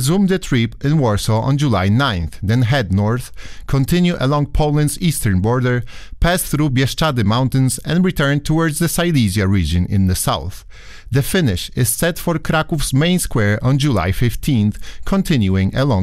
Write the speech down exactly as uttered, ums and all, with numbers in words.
resume the trip in Warsaw on July ninth, then head north, continue along Poland's eastern border, pass through Bieszczady Mountains and return towards the Silesia region in the south. The finish is set for Krakow's main square on July fifteenth, continuing along